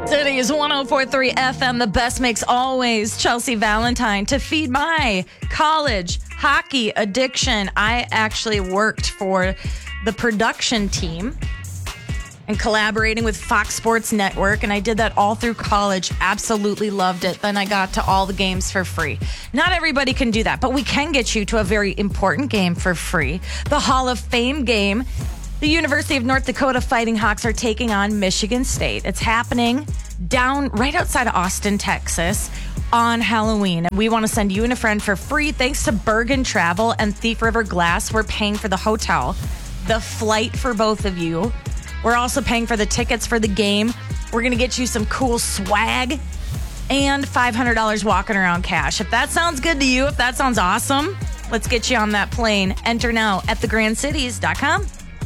Cities 104.3 FM, the best mix always. Chelsea Valentine. To feed my college hockey addiction, I actually worked for the production team and collaborating with Fox Sports Network, and I did that all through college. Absolutely loved it. Then I got to all the games for free. Not everybody can do that, but we can get you to a very important game for free. The Hall of Fame game. The University of North Dakota Fighting Hawks are taking on Michigan State. It's happening down right outside of Austin, Texas on Halloween. We want to send you and a friend for free thanks to Bergen Travel and Thief River Glass. We're paying for the hotel, the flight for both of you. We're also paying for the tickets for the game. We're going to get you some cool swag and $500 walking around cash. If that sounds good to you, if that sounds awesome, let's get you on that plane. Enter now at thegrandcities.com.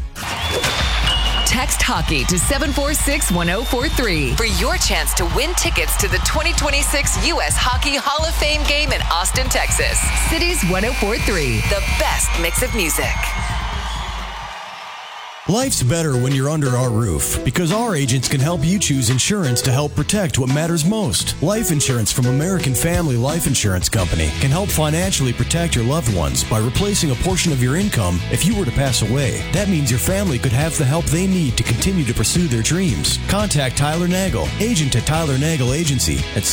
Text hockey to 746-1043 for your chance to win tickets to the 2026 U.S. Hockey Hall of Fame game in Austin, Texas. Cities 104.3, the best mix of music. Life's better when you're under our roof because our agents can help you choose insurance to help protect what matters most. Life insurance from American Family Life Insurance Company can help financially protect your loved ones by replacing a portion of your income if you were to pass away. That means your family could have the help they need to continue to pursue their dreams. Contact Tyler Nagel, agent at Tyler Nagel Agency at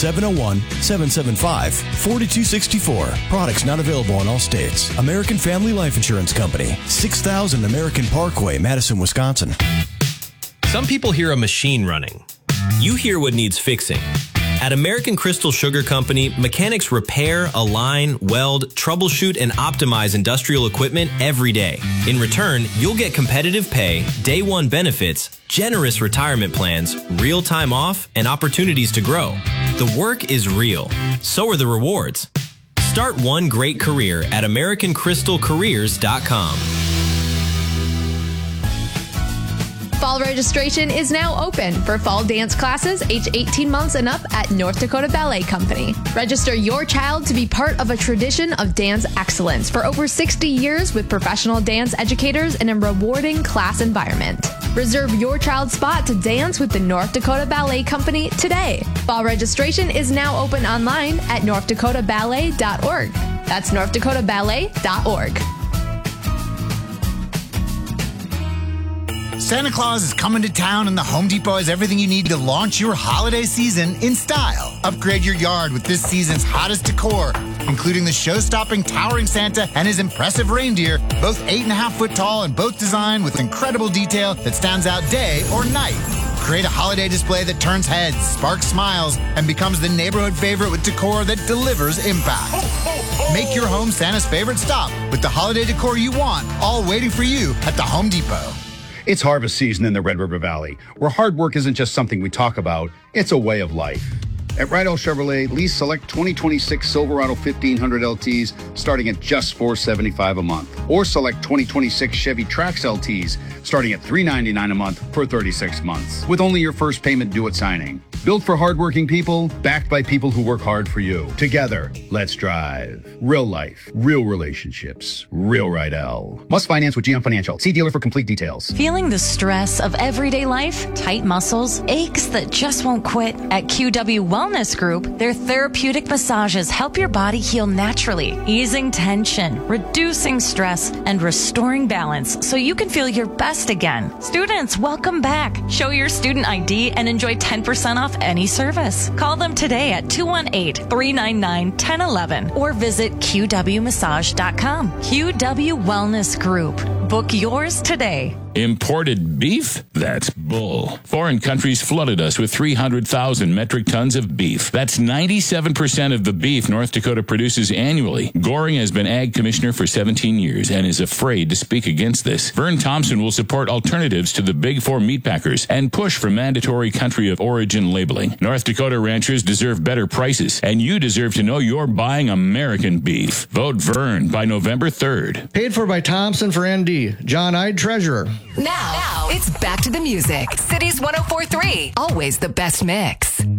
701-775-4264. Products not available in all states. American Family Life Insurance Company, 6000 American Parkway, Madison, Wisconsin. Some people hear a machine running. You hear what needs fixing. At American Crystal Sugar Company, mechanics repair, align, weld, troubleshoot, and optimize industrial equipment every day. In return, you'll get competitive pay, day one benefits, generous retirement plans, real time off, and opportunities to grow. The work is real. So are the rewards. Start one great career at AmericanCrystalCareers.com. Fall registration is now open for fall dance classes age 18 months and up at North Dakota Ballet Company. Register your child to be part of a tradition of dance excellence for over 60 years with professional dance educators in a rewarding class environment. Reserve your child's spot to dance with the North Dakota Ballet Company today. Fall registration is now open online at northdakotaballet.org. That's northdakotaballet.org. Santa Claus is coming to town, and the Home Depot has everything you need to launch your holiday season in style. Upgrade your yard with this season's hottest decor, including the show-stopping towering Santa and his impressive reindeer, both 8.5 foot tall and both designed with incredible detail that stands out day or night. Create a holiday display that turns heads, sparks smiles, and becomes the neighborhood favorite with decor that delivers impact. Make your home Santa's favorite stop with the holiday decor you want, all waiting for you at the Home Depot. It's harvest season in the Red River Valley, where hard work isn't just something we talk about, it's a way of life. At Rydell Chevrolet, lease select 2026 Silverado 1500 LTs starting at just $475 a month. Or select 2026 Chevy Trax LTs starting at $399 a month for 36 months, with only your first payment due at signing. Built for hardworking people, backed by people who work hard for you. Together, let's drive. Real life, real relationships, real Rydell. Must finance with GM Financial. See dealer for complete details. Feeling the stress of everyday life? Tight muscles? Aches that just won't quit? At QW Wellness Group, their therapeutic massages help your body heal naturally, easing tension, reducing stress, and restoring balance so you can feel your best again. Students, welcome back. Show your student ID and enjoy 10% off any service. Call them today at 218-399-1011 or visit QWmassage.com. QW Wellness Group. Book yours today. Imported beef? That's bull. Foreign countries flooded us with 300,000 metric tons of beef. That's 97% of the beef North Dakota produces annually. Goring has been Ag Commissioner for 17 years and is afraid to speak against this. Vern Thompson will support alternatives to the Big Four meatpackers and push for mandatory country of origin labeling. North Dakota ranchers deserve better prices, and you deserve to know you're buying American beef. Vote Vern by November 3rd. Paid for by Thompson for ND. John Ide, Treasurer. Now, it's back to the music. Cities 104.3, always the best mix.